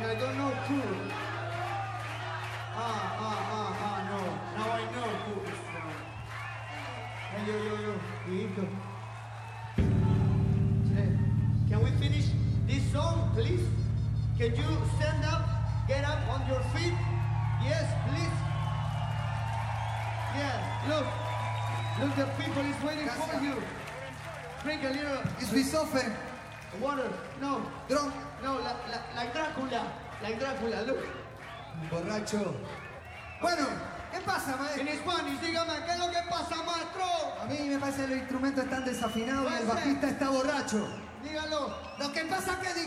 I don't know cool. No. Now I know cool. Hey, yo. Listo. Can we finish this song, please? Can you stand up, get up on your feet? Yes, please. Yeah, look, the people is waiting for you. Drink a little. It's Bisofe. Water. No. Drunk. No, like Drácula. Like Drácula, look. Borracho. Bueno, ¿qué pasa, maestro? En Spanish, dígame, ¿qué es lo que pasa, maestro? A mí me parece que los instrumentos están desafinados y el Puede ser. bajista está borracho. Dígalo. Lo que pasa es que